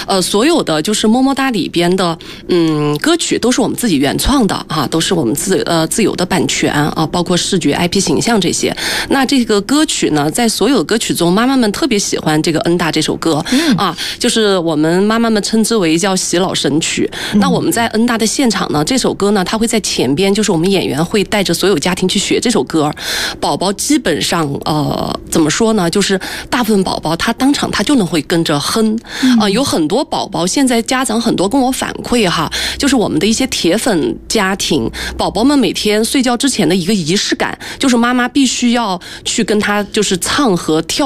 所有的就是么么哒里边的歌曲都是我们自己原创的啊，都是我们自有的版权啊，包括视觉 IP 形象这些。那这个歌曲呢，在所有的歌曲中，妈妈们特别喜欢这个恩大这首歌啊，就是我们妈妈们称之为叫洗脑神曲。那我们在恩大的现场呢，这首歌呢，它会在前边，就是我们演员会带着所有家庭去学这首歌，宝宝基本上怎么说呢，就是大部分宝宝他当场他就能会跟着哼有很多宝宝现在家长很多跟我反馈哈，就是我们的一些铁粉家庭宝宝们每天睡觉之前的一个仪式感，就是妈妈必须要去跟他就是唱和跳